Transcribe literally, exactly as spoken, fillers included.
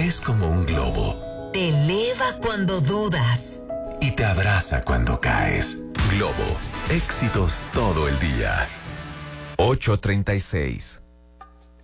Es como un globo. Te eleva cuando dudas. Y te abraza cuando caes. Globo, éxitos todo el día. ocho treinta y seis.